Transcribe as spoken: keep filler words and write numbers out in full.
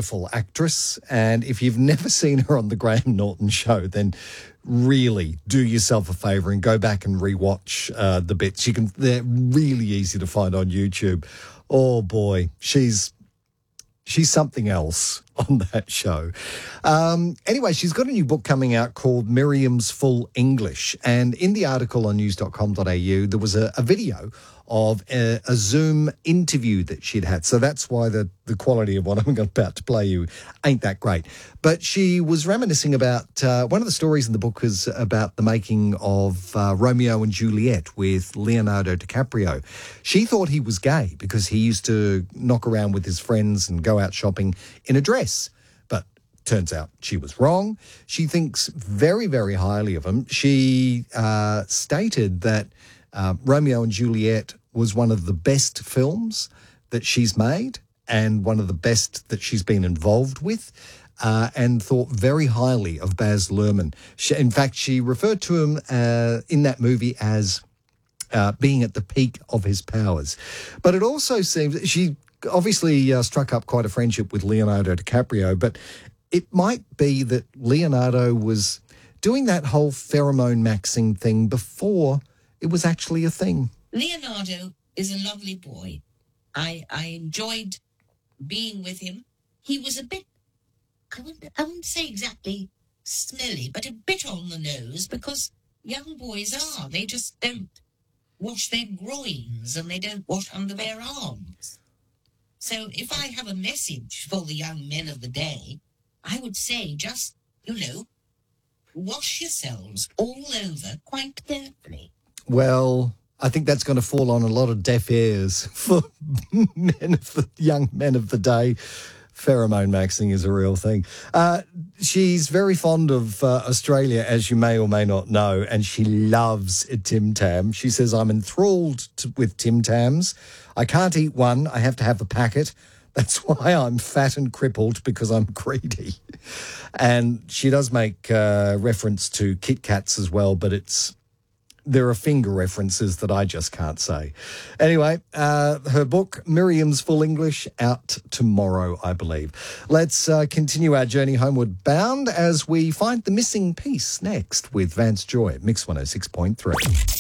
wonderful actress, and if you've never seen her on the Graham Norton Show, then really do yourself a favour and go back and rewatch uh, the bits. You can, they're really easy to find on YouTube. Oh boy, she's she's something else on that show. Um, anyway, she's got a new book coming out called Miriam's Full English, and in the article on news dot com dot a u there was a, a video of a, a Zoom interview that she'd had. So that's why the, the quality of what I'm about to play you ain't that great. But she was reminiscing about, uh, one of the stories in the book was about the making of uh, Romeo and Juliet with Leonardo DiCaprio. She thought he was gay because he used to knock around with his friends and go out shopping in a dress. But turns out she was wrong. She thinks very, very highly of him. She uh, stated that Uh, Romeo and Juliet was one of the best films that she's made and one of the best that she's been involved with, uh, and thought very highly of Baz Luhrmann. She, in fact, she referred to him uh, in that movie as uh, being at the peak of his powers. But it also seems she obviously uh, struck up quite a friendship with Leonardo DiCaprio, but it might be that Leonardo was doing that whole pheromone maxing thing before it was actually a thing. Leonardo is a lovely boy. I I enjoyed being with him. He was a bit, I wouldn't, I wouldn't say exactly smelly, but a bit on the nose, because young boys are. They just don't wash their groins and they don't wash under their arms. So if I have a message for the young men of the day, I would say just, you know, wash yourselves all over quite carefully. Well, I think that's going to fall on a lot of deaf ears for men of the young men of the day. Pheromone maxing is a real thing. Uh, she's very fond of uh, Australia, as you may or may not know, and she loves a Tim Tam. She says, I'm enthralled to, with Tim Tams. I can't eat one. I have to have a packet. That's why I'm fat and crippled, because I'm greedy. And she does make uh, reference to Kit Kats as well, but it's there are finger references that I just can't say. Anyway, uh, her book, Miriam's Full English, out tomorrow, I believe. Let's uh, continue our journey homeward bound as we find the missing piece next with Vance Joy at Mix one oh six point three.